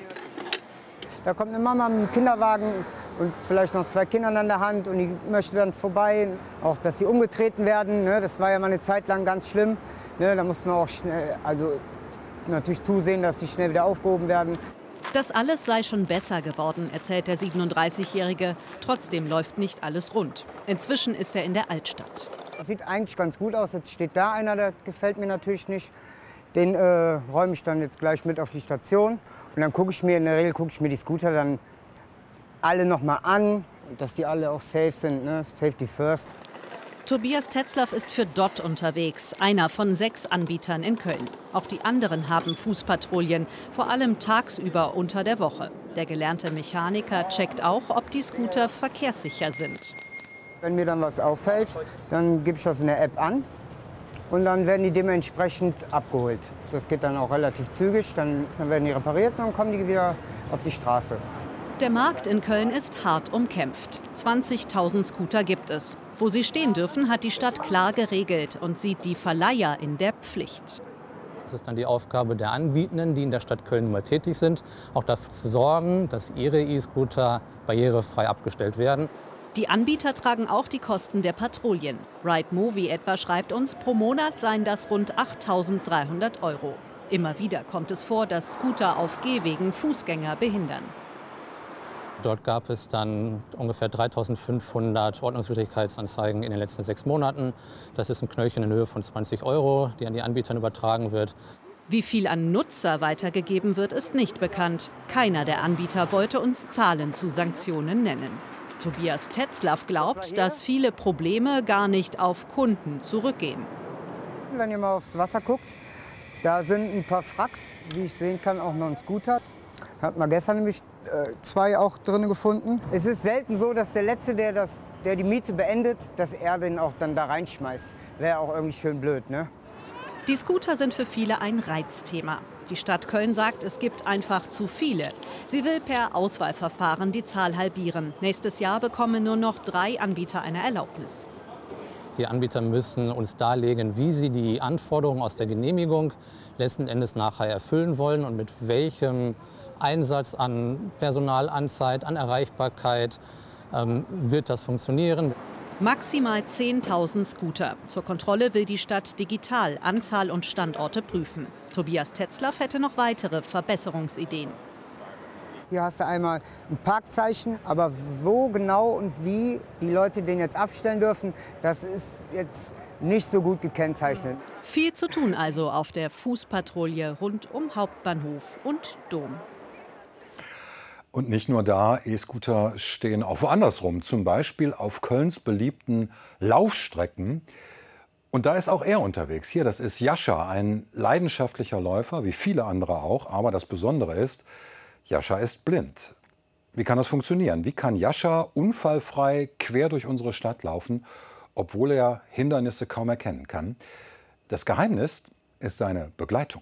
Da kommt eine Mama mit einem Kinderwagen und vielleicht noch zwei Kindern an der Hand und die möchte dann vorbei. Auch, dass sie umgetreten werden, ne, das war ja mal eine Zeit lang ganz schlimm. Ne, da musste man auch schnell, also natürlich zusehen, dass sie schnell wieder aufgehoben werden. Das alles sei schon besser geworden, erzählt der siebenunddreißigjährige. Trotzdem läuft nicht alles rund. Inzwischen ist er in der Altstadt. Das sieht eigentlich ganz gut aus. Jetzt steht da einer, der gefällt mir natürlich nicht. Den äh, räume ich dann jetzt gleich mit auf die Station. Und dann gucke ich mir, in der Regel gucke ich mir die Scooter dann alle noch mal an, dass die alle auch safe sind, ne? Safety first. Tobias Tetzlaff ist für D O T unterwegs, einer von sechs Anbietern in Köln. Auch die anderen haben Fußpatrouillen, vor allem tagsüber unter der Woche. Der gelernte Mechaniker checkt auch, ob die Scooter verkehrssicher sind. Wenn mir dann was auffällt, dann gebe ich das in der App an und dann werden die dementsprechend abgeholt. Das geht dann auch relativ zügig, dann, dann werden die repariert und dann kommen die wieder auf die Straße. Der Markt in Köln ist hart umkämpft. zwanzigtausend Scooter gibt es. Wo sie stehen dürfen, hat die Stadt klar geregelt und sieht die Verleiher in der Pflicht. Es ist dann die Aufgabe der Anbietenden, die in der Stadt Köln mal tätig sind, auch dafür zu sorgen, dass ihre E-Scooter barrierefrei abgestellt werden. Die Anbieter tragen auch die Kosten der Patrouillen. Ride-Movie etwa schreibt uns, pro Monat seien das rund achttausenddreihundert Euro. Immer wieder kommt es vor, dass Scooter auf Gehwegen Fußgänger behindern. Dort gab es dann ungefähr dreitausendfünfhundert Ordnungswidrigkeitsanzeigen in den letzten sechs Monaten. Das ist ein Knöllchen in Höhe von zwanzig Euro, die an die Anbieter übertragen wird. Wie viel an Nutzer weitergegeben wird, ist nicht bekannt. Keiner der Anbieter wollte uns Zahlen zu Sanktionen nennen. Tobias Tetzlaff glaubt, dass viele Probleme gar nicht auf Kunden zurückgehen. Wenn ihr mal aufs Wasser guckt, da sind ein paar Fracks, wie ich sehen kann, auch noch ein Scooter. Hat man gestern nämlich äh, zwei auch drin gefunden. Es ist selten so, dass der Letzte, der, das, der die Miete beendet, dass er den auch dann da reinschmeißt. Wäre auch irgendwie schön blöd, ne? Die Scooter sind für viele ein Reizthema. Die Stadt Köln sagt, es gibt einfach zu viele. Sie will per Auswahlverfahren die Zahl halbieren. Nächstes Jahr bekommen nur noch drei Anbieter eine Erlaubnis. Die Anbieter müssen uns darlegen, wie sie die Anforderungen aus der Genehmigung letzten Endes nachher erfüllen wollen und mit welchem Einsatz an Personal, an Zeit, an Erreichbarkeit ähm, wird das funktionieren. Maximal zehntausend Scooter. Zur Kontrolle will die Stadt digital Anzahl und Standorte prüfen. Tobias Tetzlaff hätte noch weitere Verbesserungsideen. Hier hast du einmal ein Parkzeichen, aber wo genau und wie die Leute den jetzt abstellen dürfen, das ist jetzt nicht so gut gekennzeichnet. Viel zu tun also auf der Fußpatrouille rund um Hauptbahnhof und Dom. Und nicht nur da, E-Scooter stehen auch woanders rum, zum Beispiel auf Kölns beliebten Laufstrecken. Und da ist auch er unterwegs. Hier, das ist Jascha, ein leidenschaftlicher Läufer, wie viele andere auch. Aber das Besondere ist, Jascha ist blind. Wie kann das funktionieren? Wie kann Jascha unfallfrei quer durch unsere Stadt laufen, obwohl er Hindernisse kaum erkennen kann? Das Geheimnis ist seine Begleitung.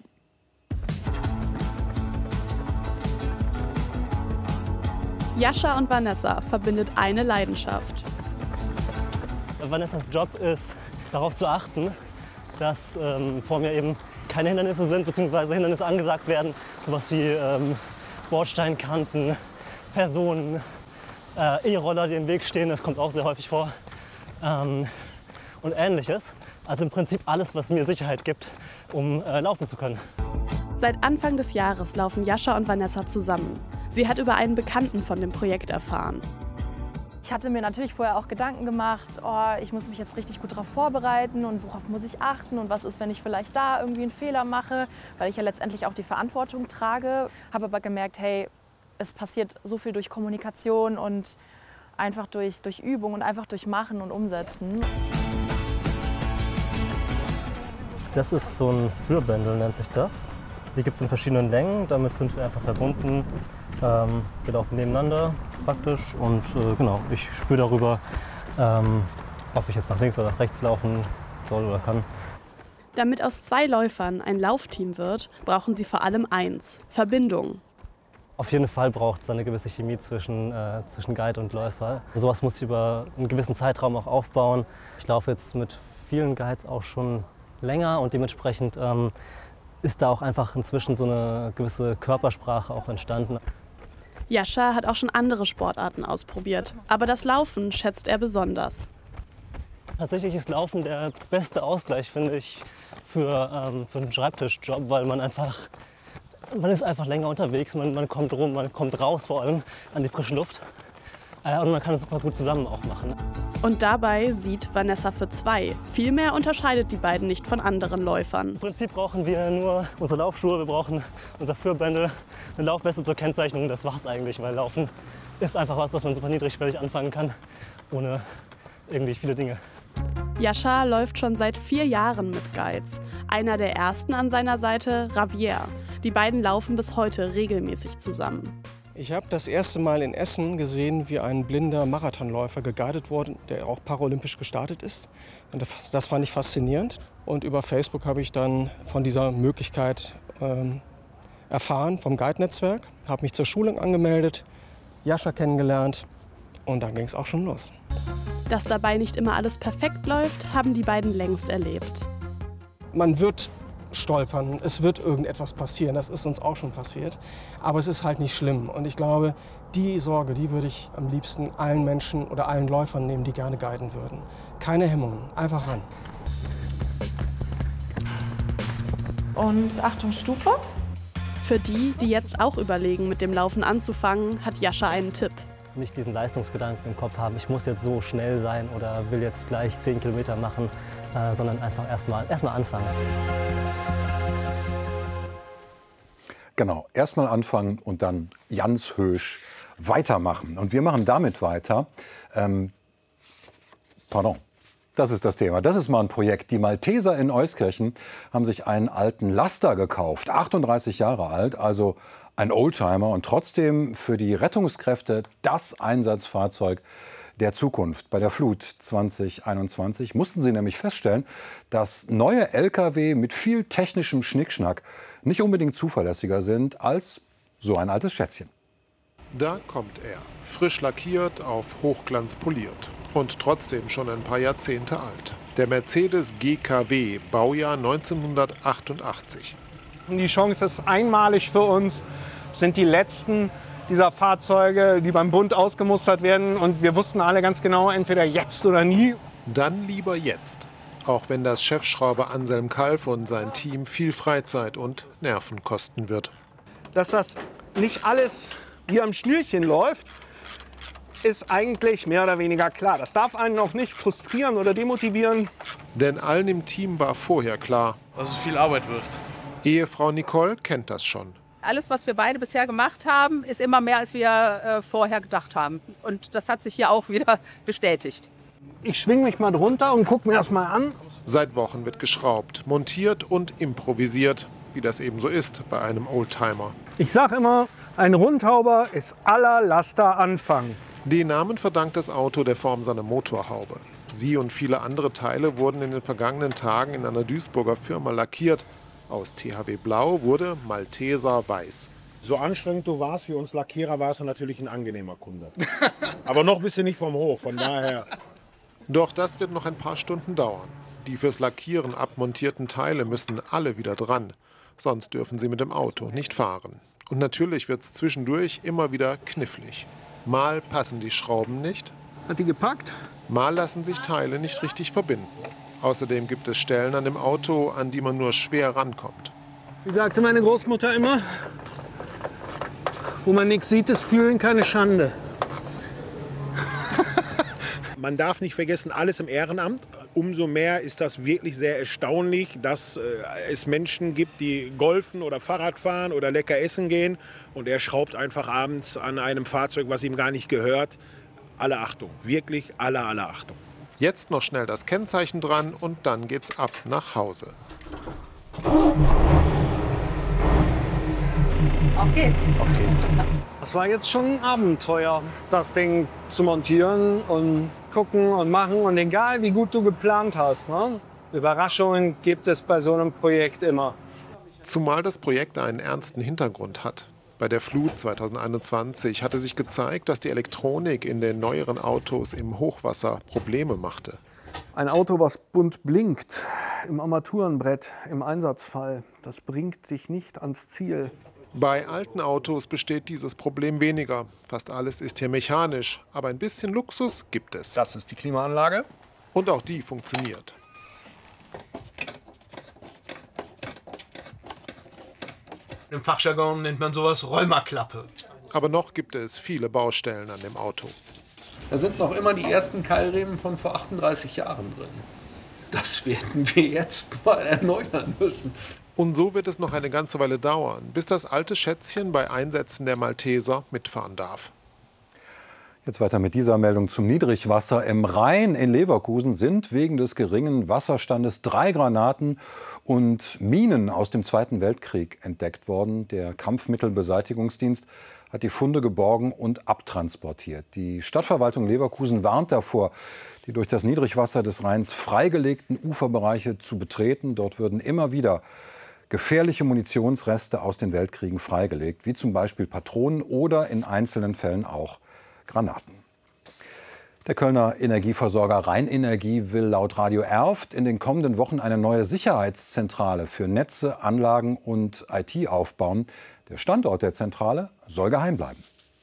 Jascha und Vanessa verbindet eine Leidenschaft. Vanessas Job ist, darauf zu achten, dass ähm, vor mir eben keine Hindernisse sind, beziehungsweise Hindernisse angesagt werden. Sowas wie ähm, Bordsteinkanten, Personen, äh, E-Roller, die im Weg stehen, das kommt auch sehr häufig vor. Ähm, und Ähnliches. Also im Prinzip alles, was mir Sicherheit gibt, um äh, laufen zu können. Seit Anfang des Jahres laufen Jascha und Vanessa zusammen. Sie hat über einen Bekannten von dem Projekt erfahren. Ich hatte mir natürlich vorher auch Gedanken gemacht, oh, ich muss mich jetzt richtig gut darauf vorbereiten und worauf muss ich achten und was ist, wenn ich vielleicht da irgendwie einen Fehler mache, weil ich ja letztendlich auch die Verantwortung trage. Habe aber gemerkt, hey, es passiert so viel durch Kommunikation und einfach durch, durch Übung und einfach durch Machen und Umsetzen. Das ist so ein Führbändel, nennt sich das. Die gibt es in verschiedenen Längen, damit sind wir einfach verbunden. Ähm, wir laufen nebeneinander praktisch und äh, genau, ich spüre darüber, ähm, ob ich jetzt nach links oder nach rechts laufen soll oder kann. Damit aus zwei Läufern ein Laufteam wird, brauchen sie vor allem eins: Verbindung. Auf jeden Fall braucht es eine gewisse Chemie zwischen, äh, zwischen Guide und Läufer. Sowas muss ich über einen gewissen Zeitraum auch aufbauen. Ich laufe jetzt mit vielen Guides auch schon länger und dementsprechend ähm, ist da auch einfach inzwischen so eine gewisse Körpersprache auch entstanden. Jascha hat auch schon andere Sportarten ausprobiert, aber das Laufen schätzt er besonders. Tatsächlich ist Laufen der beste Ausgleich, finde ich, für, ähm, für einen Schreibtischjob, weil man einfach, man ist einfach länger unterwegs, man, man kommt rum, man kommt raus vor allem an die frische Luft äh, und man kann es super gut zusammen auch machen. Und dabei sieht Vanessa für zwei. Viel mehr unterscheidet die beiden nicht von anderen Läufern. Im Prinzip brauchen wir nur unsere Laufschuhe, wir brauchen unser Führbändel, eine Laufweste zur Kennzeichnung. Das war's eigentlich, weil Laufen ist einfach was, was man super niedrigschwellig anfangen kann, ohne irgendwie viele Dinge. Jascha läuft schon seit vier Jahren mit Guides. Einer der ersten an seiner Seite, Javier. Die beiden laufen bis heute regelmäßig zusammen. Ich habe das erste Mal in Essen gesehen, wie ein blinder Marathonläufer geguidet wurde, der auch paralympisch gestartet ist. Und das fand ich faszinierend. Und über Facebook habe ich dann von dieser Möglichkeit ähm, erfahren, vom Guide-Netzwerk. Habe mich zur Schulung angemeldet, Jascha kennengelernt und dann ging es auch schon los. Dass dabei nicht immer alles perfekt läuft, haben die beiden längst erlebt. Man wird stolpern, es wird irgendetwas passieren, das ist uns auch schon passiert, aber es ist halt nicht schlimm und ich glaube, die Sorge, die würde ich am liebsten allen Menschen oder allen Läufern nehmen, die gerne guiden würden. Keine Hemmungen, einfach ran. Und Achtung, Stufe. Für die, die jetzt auch überlegen, mit dem Laufen anzufangen, hat Jascha einen Tipp. Nicht diesen Leistungsgedanken im Kopf haben, ich muss jetzt so schnell sein oder will jetzt gleich zehn Kilometer machen, äh, sondern einfach erstmal erst mal anfangen. Genau, erstmal anfangen und dann ganz höch weitermachen. Und wir machen damit weiter. Ähm, pardon. Das ist das Thema. Das ist mal ein Projekt. Die Malteser in Euskirchen haben sich einen alten Laster gekauft. achtunddreißig Jahre alt, also ein Oldtimer und trotzdem für die Rettungskräfte das Einsatzfahrzeug der Zukunft. Bei der Flut zwanzig einundzwanzig mussten sie nämlich feststellen, dass neue L K W mit viel technischem Schnickschnack nicht unbedingt zuverlässiger sind als so ein altes Schätzchen. Da kommt er, frisch lackiert, auf Hochglanz poliert und trotzdem schon ein paar Jahrzehnte alt. Der Mercedes G K W, Baujahr neunzehnhundertachtundachtzig. Die Chance ist einmalig für uns, sind die letzten dieser Fahrzeuge, die beim Bund ausgemustert werden. Und wir wussten alle ganz genau, entweder jetzt oder nie. Dann lieber jetzt. Auch wenn das Chefschrauber Anselm Kalf und sein Team viel Freizeit und Nerven kosten wird. Dass das nicht alles wie am Schnürchen läuft, ist eigentlich mehr oder weniger klar. Das darf einen auch nicht frustrieren oder demotivieren. Denn allen im Team war vorher klar, dass es viel Arbeit wird. Ehefrau Nicole kennt das schon. Alles, was wir beide bisher gemacht haben, ist immer mehr, als wir äh, vorher gedacht haben. Und das hat sich hier auch wieder bestätigt. Ich schwing mich mal drunter und guck mir das mal an. Seit Wochen wird geschraubt, montiert und improvisiert, wie das eben so ist bei einem Oldtimer. Ich sag immer, ein Rundhauber ist aller Laster Anfang. Den Namen verdankt das Auto der Form seiner Motorhaube. Sie und viele andere Teile wurden in den vergangenen Tagen in einer Duisburger Firma lackiert. Aus T H W Blau wurde Malteser Weiß. So anstrengend du warst wie uns Lackierer, warst du natürlich ein angenehmer Kunde. Aber noch bist du nicht vom Hof, von daher. Doch das wird noch ein paar Stunden dauern. Die fürs Lackieren abmontierten Teile müssen alle wieder dran. Sonst dürfen sie mit dem Auto nicht fahren. Und natürlich wird es zwischendurch immer wieder knifflig. Mal passen die Schrauben nicht. Hat die gepackt? Mal lassen sich Teile nicht richtig verbinden. Außerdem gibt es Stellen an dem Auto, an die man nur schwer rankommt. Wie sagte meine Großmutter immer, wo man nichts sieht, ist Fühlen keine Schande. Man darf nicht vergessen, alles im Ehrenamt. Umso mehr ist das wirklich sehr erstaunlich, dass äh, es Menschen gibt, die golfen oder Fahrrad fahren oder lecker essen gehen. Und er schraubt einfach abends an einem Fahrzeug, was ihm gar nicht gehört. Alle Achtung, wirklich alle, alle Achtung. Jetzt noch schnell das Kennzeichen dran und dann geht's ab nach Hause. Auf geht's. Auf geht's. Das war jetzt schon ein Abenteuer, das Ding zu montieren und gucken und machen. Und egal, wie gut du geplant hast, ne? Überraschungen gibt es bei so einem Projekt immer. Zumal das Projekt einen ernsten Hintergrund hat. Bei der Flut zweitausendeinundzwanzig hatte sich gezeigt, dass die Elektronik in den neueren Autos im Hochwasser Probleme machte. Ein Auto, was bunt blinkt, im Armaturenbrett, im Einsatzfall, das bringt sich nicht ans Ziel. Bei alten Autos besteht dieses Problem weniger. Fast alles ist hier mechanisch, aber ein bisschen Luxus gibt es. Das ist die Klimaanlage. Und auch die funktioniert. Im Fachjargon nennt man sowas Rheuma-Klappe. Aber noch gibt es viele Baustellen an dem Auto. Da sind noch immer die ersten Keilriemen von vor achtunddreißig Jahren drin. Das werden wir jetzt mal erneuern müssen. Und so wird es noch eine ganze Weile dauern, bis das alte Schätzchen bei Einsätzen der Malteser mitfahren darf. Jetzt weiter mit dieser Meldung zum Niedrigwasser. Im Rhein in Leverkusen sind wegen des geringen Wasserstandes drei Granaten und Minen aus dem Zweiten Weltkrieg entdeckt worden. Der Kampfmittelbeseitigungsdienst hat die Funde geborgen und abtransportiert. Die Stadtverwaltung Leverkusen warnt davor, die durch das Niedrigwasser des Rheins freigelegten Uferbereiche zu betreten. Dort würden immer wieder gefährliche Munitionsreste aus den Weltkriegen freigelegt, wie zum Beispiel Patronen oder in einzelnen Fällen auch Granaten. Der Kölner Energieversorger Rheinenergie will laut Radio Erft in den kommenden Wochen eine neue Sicherheitszentrale für Netze, Anlagen und I T aufbauen. Der Standort der Zentrale soll geheim bleiben.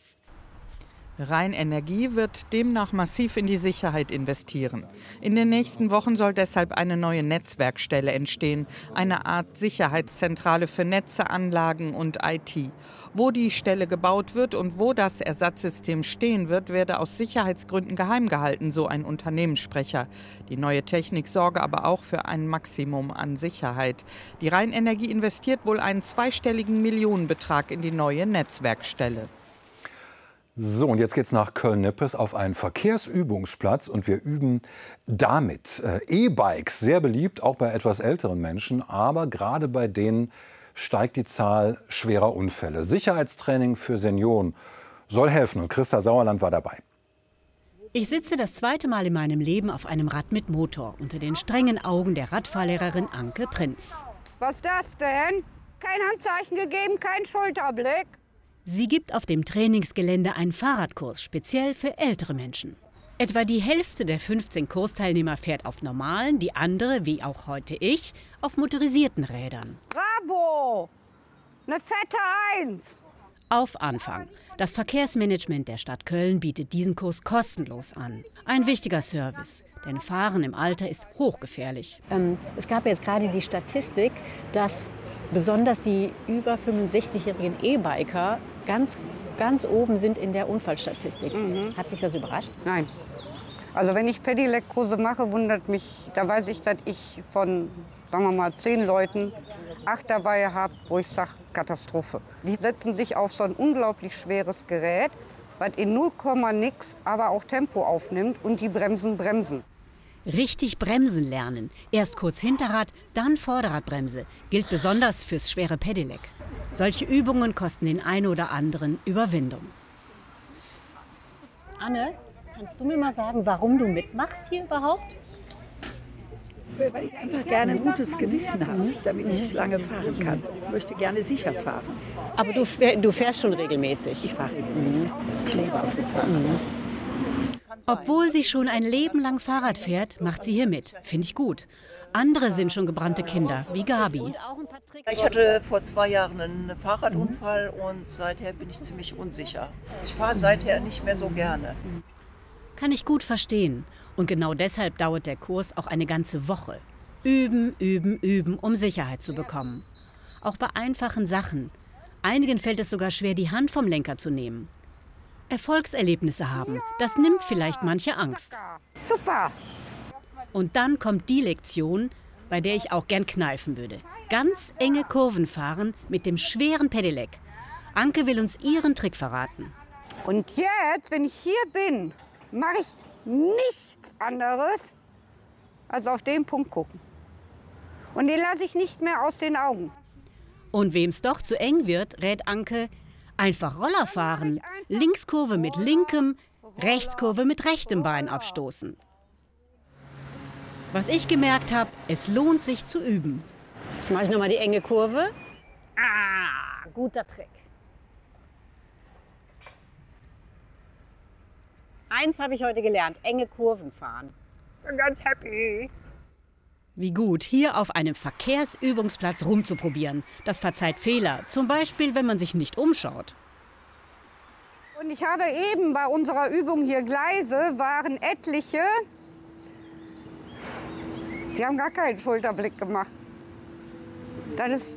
Rheinenergie wird demnach massiv in die Sicherheit investieren. In den nächsten Wochen soll deshalb eine neue Netzwerkstelle entstehen, eine Art Sicherheitszentrale für Netze, Anlagen und I T. Wo die Stelle gebaut wird und wo das Ersatzsystem stehen wird, werde aus Sicherheitsgründen geheim gehalten, so ein Unternehmenssprecher. Die neue Technik sorge aber auch für ein Maximum an Sicherheit. Die Rheinenergie investiert wohl einen zweistelligen Millionenbetrag in die neue Netzwerkstelle. So, und jetzt geht's nach Köln-Nippes auf einen Verkehrsübungsplatz und wir üben damit. Äh, E-Bikes, sehr beliebt, auch bei etwas älteren Menschen, aber gerade bei denen steigt die Zahl schwerer Unfälle. Sicherheitstraining für Senioren soll helfen und Christa Sauerland war dabei. Ich sitze das zweite Mal in meinem Leben auf einem Rad mit Motor unter den strengen Augen der Radfahrlehrerin Anke Prinz. Was ist das denn? Kein Handzeichen gegeben, kein Schulterblick. Sie gibt auf dem Trainingsgelände einen Fahrradkurs, speziell für ältere Menschen. Etwa die Hälfte der fünfzehn Kursteilnehmer fährt auf normalen, die andere, wie auch heute ich, auf motorisierten Rädern. Bravo! Eine fette Eins! Auf Anfang. Das Verkehrsmanagement der Stadt Köln bietet diesen Kurs kostenlos an. Ein wichtiger Service, denn Fahren im Alter ist hochgefährlich. Ähm, es gab jetzt gerade die Statistik, dass besonders die über fünfundsechzigjährigen E-Biker ganz, ganz oben sind in der Unfallstatistik. Mhm. Hat dich das überrascht? Nein. Also wenn ich Pedelec-Kurse mache, wundert mich, da weiß ich, dass ich von, sagen wir mal, zehn Leuten acht dabei habe, wo ich sage, Katastrophe. Die setzen sich auf so ein unglaublich schweres Gerät, was in null Komma nix aber auch Tempo aufnimmt und die Bremsen bremsen. Richtig bremsen lernen. Erst kurz Hinterrad, dann Vorderradbremse. Gilt besonders fürs schwere Pedelec. Solche Übungen kosten den einen oder anderen Überwindung. Anne, kannst du mir mal sagen, warum du mitmachst hier überhaupt? Weil ich einfach gerne ein gutes Gewissen habe, damit ich lange fahren kann. Ich möchte gerne sicher fahren. Aber du, du fährst schon regelmäßig? Ich fahre regelmäßig. Ich lebe auf dem Fahrrad. Mhm. Obwohl sie schon ein Leben lang Fahrrad fährt, macht sie hier mit. Finde ich gut. Andere sind schon gebrannte Kinder, wie Gabi. Ich hatte vor zwei Jahren einen Fahrradunfall und seither bin ich ziemlich unsicher. Ich fahre seither nicht mehr so gerne. Kann ich gut verstehen. Und genau deshalb dauert der Kurs auch eine ganze Woche. Üben, üben, üben, um Sicherheit zu bekommen. Auch bei einfachen Sachen. Einigen fällt es sogar schwer, die Hand vom Lenker zu nehmen. Erfolgserlebnisse haben, das nimmt vielleicht manche Angst. Super! Und dann kommt die Lektion, bei der ich auch gern kneifen würde. Ganz enge Kurven fahren mit dem schweren Pedelec. Anke will uns ihren Trick verraten. Und jetzt, wenn ich hier bin, mache ich nichts anderes, als auf den Punkt gucken. Und den lasse ich nicht mehr aus den Augen. Und wem es doch zu eng wird, rät Anke, einfach Roller fahren. Linkskurve mit linkem, Rechtskurve mit rechtem Bein abstoßen. Was ich gemerkt habe, es lohnt sich zu üben. Jetzt mache ich noch mal die enge Kurve. Ah, guter Trick. Eins habe ich heute gelernt, enge Kurven fahren. Bin ganz happy. Wie gut, hier auf einem Verkehrsübungsplatz rumzuprobieren. Das verzeiht Fehler, zum Beispiel, wenn man sich nicht umschaut. Und ich habe eben bei unserer Übung hier Gleise, waren etliche, die haben gar keinen Schulterblick gemacht. Das ist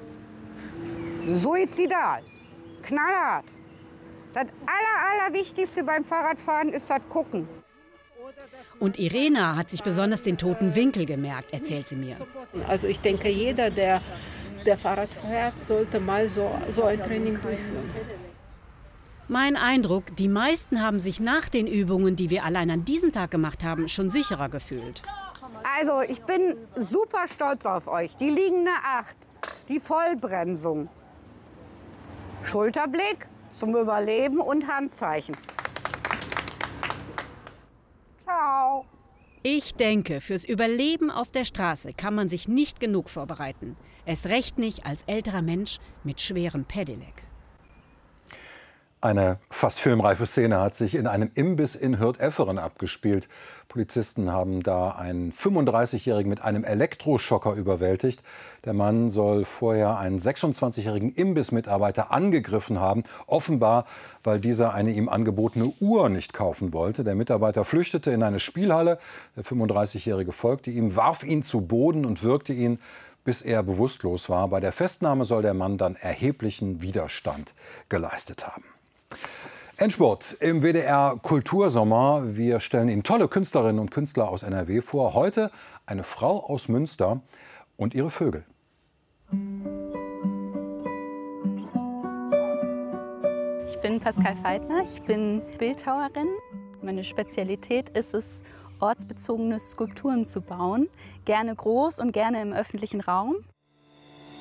suizidal, knallhart. Das Aller, Allerwichtigste beim Fahrradfahren ist das Gucken. Und Irena hat sich besonders den toten Winkel gemerkt, erzählt sie mir. Also ich denke, jeder, der, der Fahrrad fährt, sollte mal so, so ein Training durchführen. Mein Eindruck, die meisten haben sich nach den Übungen, die wir allein an diesem Tag gemacht haben, schon sicherer gefühlt. Also ich bin super stolz auf euch. Die liegende Acht, die Vollbremsung, Schulterblick zum Überleben und Handzeichen. Ciao. Ich denke, fürs Überleben auf der Straße kann man sich nicht genug vorbereiten. Erst recht nicht als älterer Mensch mit schwerem Pedelec. Eine fast filmreife Szene hat sich in einem Imbiss in Hürth-Efferen abgespielt. Polizisten haben da einen fünfunddreißigjährigen mit einem Elektroschocker überwältigt. Der Mann soll vorher einen sechsundzwanzigjährigen Imbissmitarbeiter angegriffen haben, offenbar, weil dieser eine ihm angebotene Uhr nicht kaufen wollte. Der Mitarbeiter flüchtete in eine Spielhalle. Der fünfunddreißigjährige folgte ihm, warf ihn zu Boden und würgte ihn, bis er bewusstlos war. Bei der Festnahme soll der Mann dann erheblichen Widerstand geleistet haben. Endspurt im W D R Kultursommer. Wir stellen Ihnen tolle Künstlerinnen und Künstler aus N R W vor. Heute eine Frau aus Münster und ihre Vögel. Ich bin Pascal Feitner, ich bin Bildhauerin. Meine Spezialität ist es, ortsbezogene Skulpturen zu bauen. Gerne groß und gerne im öffentlichen Raum.